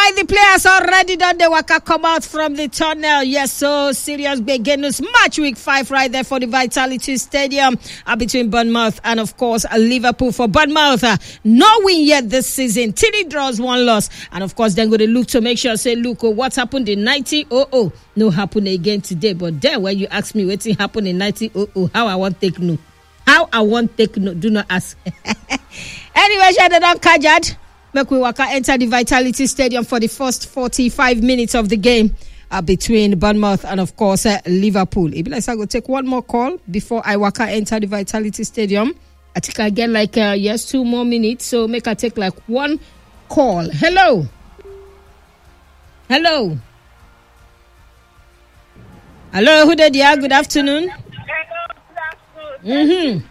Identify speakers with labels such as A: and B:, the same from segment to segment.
A: right, the players already done the waka come out from the tunnel. Yes, so serious beginners. Match week 5 right there for the Vitality Stadium between Bournemouth and, of course, Liverpool. For Bournemouth, no win yet this season. 3 draws, 1 loss. And, of course, then go to look to make sure, say, look, what happened in 1900? No happen again today. But then when you ask me what happened in 1900, how I want take no. How I want take no. Do not ask. Anyway, Shada don't kajad. Make we waka enter the Vitality Stadium for the first 45 minutes of the game between Bournemouth and, of course, Liverpool. If I go take one more call before I waka enter the Vitality Stadium. I think I get like, 2 more minutes. So make I take like one call. Hello. Hello. Hello, who did you? Good afternoon.
B: Hello, good afternoon.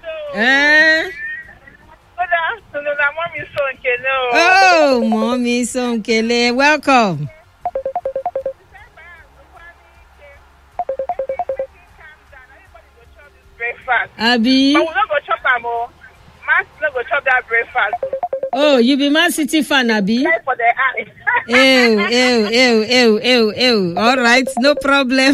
B: Good afternoon, I'm Mommy Sonkele.
A: Oh, Mommy Sonkele, welcome. Abi.
B: But we don't go chop am o. Man no go chop that breakfast.
A: Oh, you be Man City fan, Abi?
B: Play for the eye.
A: Ew. All right, no problem.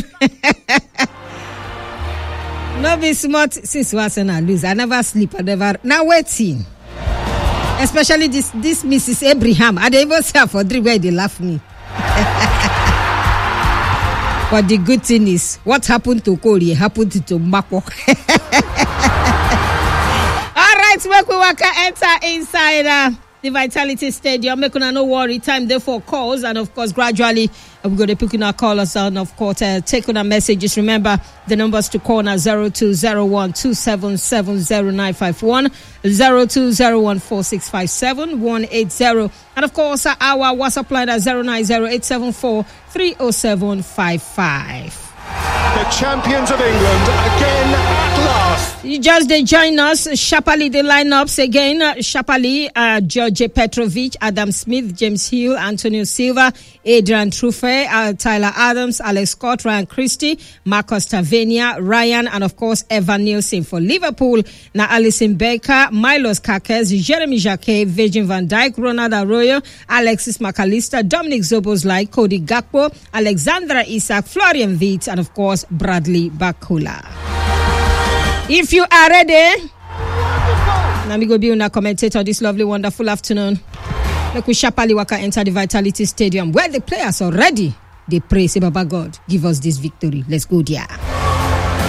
A: No be smart since Arsenal lose. I never sleep. I never. Now waiting. Especially this Mrs. Abraham. I don't even say her for 3 where they laugh me. But the good thing is, what happened to Korea happened to Mako. All right, make we waka enter inside the Vitality Stadium. Make no worry. Time there for calls, and of course, gradually we're going to pick our callers and of course take on our messages. Remember the numbers to call now: 0201 2770951, 0201 4657 180, and of course our WhatsApp line at 090 30755.
C: The champions of England again at last.
A: You just join us. Shapali, the lineups again. Shapali, George Petrovic, Adam Smith, James Hill, Antonio Silva, Adrian Trufe, Tyler Adams, Alex Scott, Ryan Christie, Marcus Tavernier, Ryan, and of course Evan Nielsen. For Liverpool, now Alisson Becker, Milos Kakes, Jeremy Jacquet, Virgin van Dijk, Ronald Arroyo, Alexis McAllister, Dominic Szoboszlai, Cody Gakpo, Alexandra Isak, Florian Wirtz, and of course Bradley Bakula. If you are ready, let me go be on a commentator this lovely, wonderful afternoon. Look, we sharply waka enter the Vitality Stadium where the players are ready. They pray, say, Baba God, give us this victory. Let's go there.